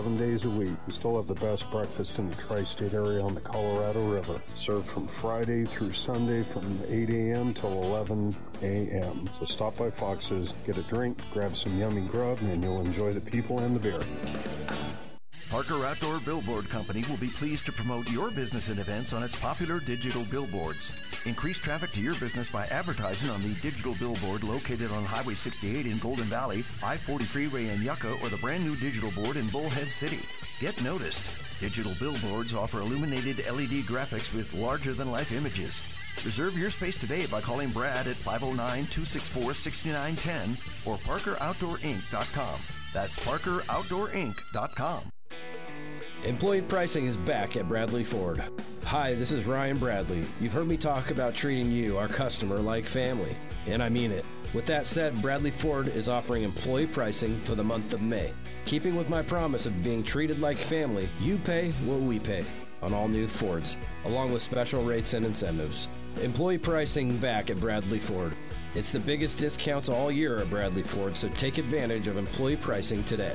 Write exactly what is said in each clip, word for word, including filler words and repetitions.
seven days a week. We still have the best breakfast in the tri-state area on the Colorado River. Served from Friday through Sunday from eight a.m. till eleven a.m. So stop by Fox's, get a drink, grab some yummy grub, and you'll enjoy the people and the beer. Parker Outdoor Billboard Company will be pleased to promote your business and events on its popular digital billboards. Increase traffic to your business by advertising on the digital billboard located on Highway sixty-eight in Golden Valley, I forty freeway in Yucca, or the brand new digital board in Bullhead City. Get noticed. Digital billboards offer illuminated L E D graphics with larger-than-life images. Reserve your space today by calling Brad at five oh nine, two six four, six nine one zero or parker outdoor inc dot com. That's parker outdoor inc dot com. Employee pricing is back at Bradley Ford. Hi, this is Ryan Bradley. You've heard me talk about treating you, our customer, like family, and I mean it. With that said, Bradley Ford is offering employee pricing for the month of May. Keeping with my promise of being treated like family, you pay what we pay on all new Fords, along with special rates and incentives. Employee pricing back at Bradley Ford. It's the biggest discounts all year at Bradley Ford, so take advantage of employee pricing today.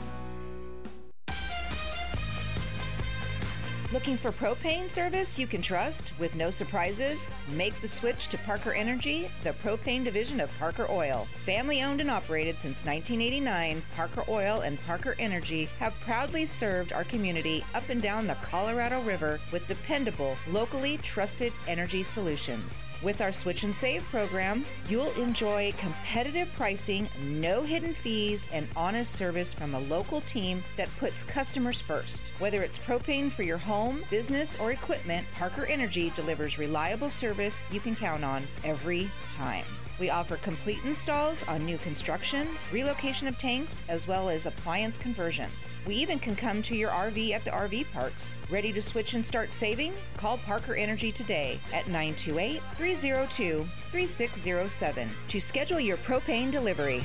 Looking for propane service you can trust with no surprises? Make the switch to Parker Energy, the propane division of Parker Oil. Family owned and operated since nineteen eighty-nine, Parker Oil and Parker Energy have proudly served our community up and down the Colorado River with dependable, locally trusted energy solutions. With our Switch and Save program, you'll enjoy competitive pricing, no hidden fees, and honest service from a local team that puts customers first. Whether it's propane for your home, Home, business, or equipment, Parker Energy delivers reliable service you can count on every time. We offer complete installs on new construction, relocation of tanks, as well as appliance conversions. We even can come to your R V at the R V parks. Ready to switch and start saving? Call Parker Energy today at nine two eight, three zero two, three six zero seven to schedule your propane delivery.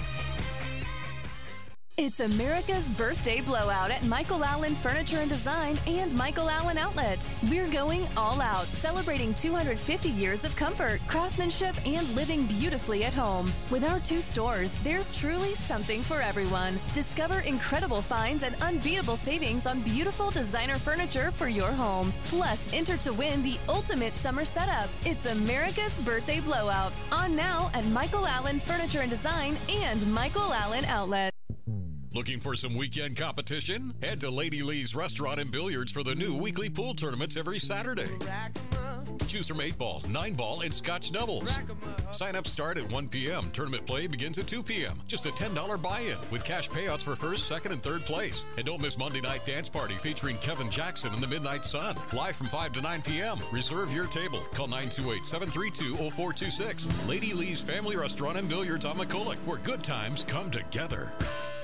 It's America's birthday blowout at Michael Allen Furniture and Design and Michael Allen Outlet. We're going all out, celebrating two hundred fifty years of comfort, craftsmanship, and living beautifully at home. With our two stores, there's truly something for everyone. Discover incredible finds and unbeatable savings on beautiful designer furniture for your home. Plus, enter to win the ultimate summer setup. It's America's birthday blowout. On now at Michael Allen Furniture and Design and Michael Allen Outlet. Looking for some weekend competition? Head to Lady Lee's Restaurant and Billiards for the new weekly pool tournaments every Saturday. Choose from eight ball, nine ball, and Scotch doubles. Sign-ups start at one p.m. Tournament play begins at two p.m. Just a ten dollars buy-in with cash payouts for first, second, and third place. And don't miss Monday Night Dance Party featuring Kevin Jackson and the Midnight Sun. Live from five to nine p.m. Reserve your table. Call nine two eight, seven three two, zero four two six. Lady Lee's Family Restaurant and Billiards on McCulloch, where good times come together.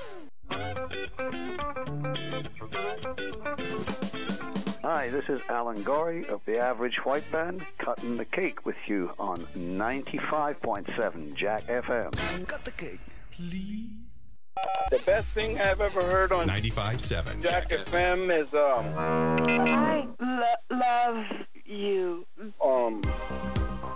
Hi, this is Alan Gorey of the Average White Band, cutting the cake with you on ninety-five point seven Jack F M. Cut the cake, please. The best thing I've ever heard on ninety-five point seven Jack, Jack F M is um. I lo- love you. Um.